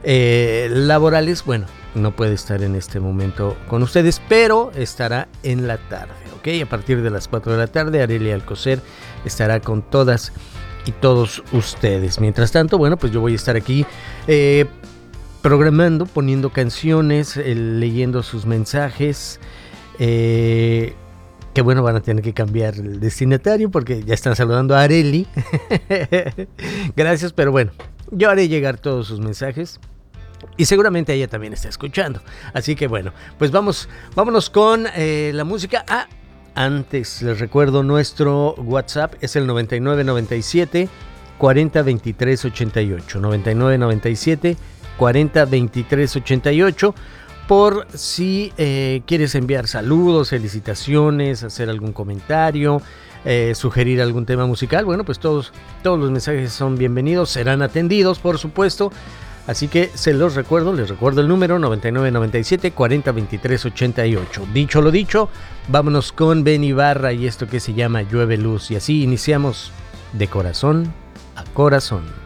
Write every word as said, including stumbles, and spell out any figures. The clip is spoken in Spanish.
eh, laborales, bueno, no puede estar en este momento con ustedes, pero estará en la tarde, ¿ok? A partir de las cuatro de la tarde, Arely Alcocer estará con todas y todos ustedes. Mientras tanto, bueno, pues yo voy a estar aquí eh, programando, poniendo canciones, eh, leyendo sus mensajes, eh, que bueno, van a tener que cambiar el destinatario porque ya están saludando a Arely. Gracias, pero bueno, yo haré llegar todos sus mensajes. Y seguramente ella también está escuchando. Así que bueno, pues vamos, vámonos con eh, la música. Ah, antes les recuerdo nuestro WhatsApp es el noventa y nueve noventa y siete cuarenta veintitrés ochenta y ocho. noventa y nueve noventa y siete cuarenta veintitrés ochenta y ocho. Por si eh, quieres enviar saludos, felicitaciones, hacer algún comentario, eh, sugerir algún tema musical. Bueno, pues todos, todos los mensajes son bienvenidos, serán atendidos, por supuesto. Así que se los recuerdo, les recuerdo el número noventa y nueve noventa y siete cuarenta veintitrés ochenta y ocho. Dicho lo dicho, vámonos con Ben Ibarra y esto que se llama Llueve Luz. Y así iniciamos de corazón a corazón.